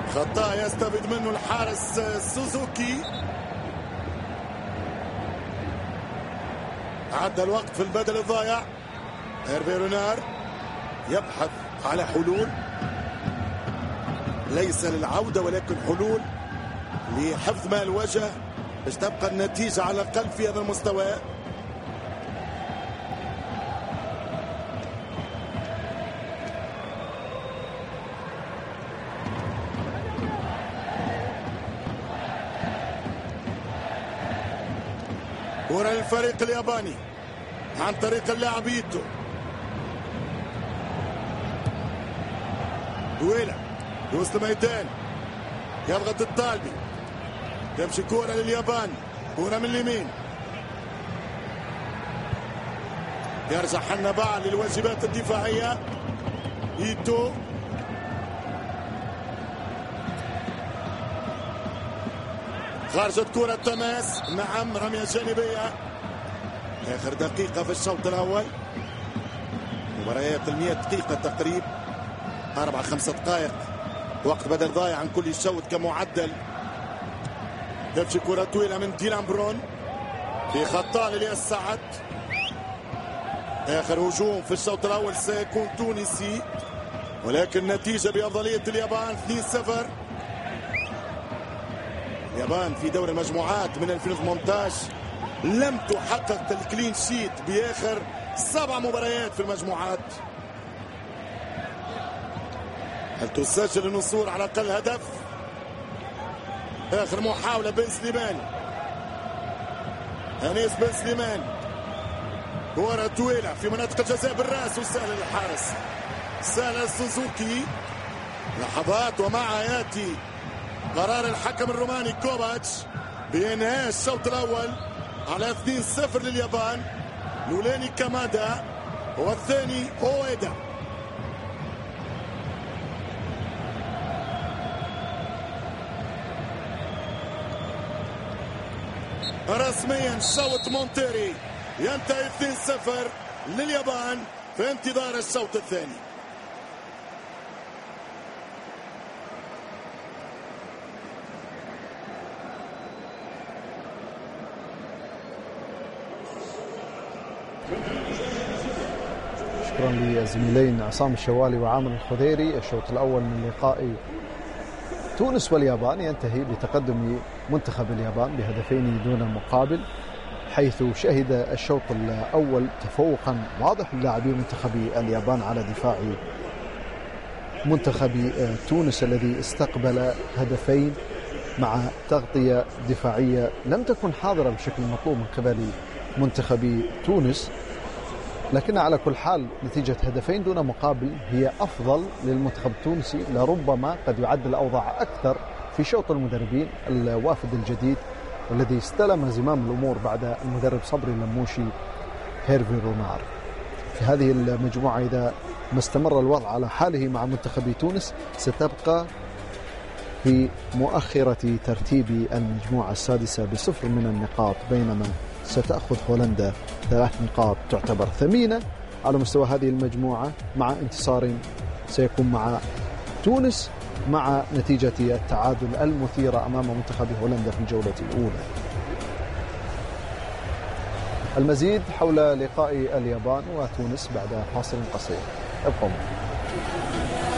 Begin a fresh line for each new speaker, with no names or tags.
خطأ يستفيد منه الحارس سوزوكي. عدى الوقت في البدل الضايع. هيرفي رونار يبحث على حلول، ليس للعودة ولكن حلول لحفظ ماء الوجه باش تبقى النتيجة على الأقل في هذا المستوى. كرة للفريق الياباني عن طريق اللاعب إيتو. دويلة يوصل الميدان، يضغط الطالبي، تمشي كرة لليابان، كرة من اليمين، يرجع حنبال للواجبات الدفاعية. إيتو خرجت كرة تماس، نعم رمية جانبية. آخر دقيقة في الشوط الأول، مباريات 100 دقيقة تقريبا، 4-5 دقائق وقت بدل ضايع عن كل شوط كمعدل. تمشي كرة طويلة من ديلان برون في خطأ لإلياس سعد. آخر هجوم في الشوط الأول سيكون تونسي، ولكن نتيجة بأفضلية اليابان 2-0. اليابان في دوري المجموعات من 2018 لم تحقق الكلين شيت بآخر 7 مباريات في المجموعات. هل تسجل النصور على الأقل هدف؟ آخر محاولة بن سليمان، أنيس بن سليمان، كرة طويلة في مناطق الجزاء بالرأس وسهل للحارس، سهل سوزوكي. لحظات ومعها يأتي قرار الحكم الروماني كوباتش بإنهاء الشوط الأول على 2-0 لليابان. لولاني كامادا والثاني أويدا. رسميا شوط مونتيري ينتهي 2-0 لليابان في انتظار الشوط الثاني.
شكرا لزميلين عصام الشوالي وعامر الخضيري. الشوط الأول من لقاء تونس واليابان ينتهي بتقدم منتخب اليابان بهدفين دون مقابل، حيث شهد الشوط الأول تفوقا واضح للاعبي منتخب اليابان على دفاع منتخب تونس الذي استقبل هدفين مع تغطية دفاعية لم تكن حاضرة بشكل مطلوب من قبل منتخب تونس. لكن على كل حال نتيجة هدفين دون مقابل هي أفضل للمنتخب التونسي، لربما قد يعدل الأوضاع أكثر في شوط المدربين الوافد الجديد والذي استلم زمام الأمور بعد المدرب صبري لموشي هيرفي رونار. في هذه المجموعة إذا ما استمر الوضع على حاله مع منتخب تونس ستبقى في مؤخرة ترتيب المجموعة السادسة ب0 من النقاط، بينما ستأخذ هولندا 3 نقاط تعتبر ثمينة على مستوى هذه المجموعة، مع انتصار سيكون مع تونس مع نتيجة التعادل المثيرة أمام منتخب هولندا في الجولة الأولى. المزيد حول لقاء اليابان وتونس بعد فاصل قصير، ابقوا معنا.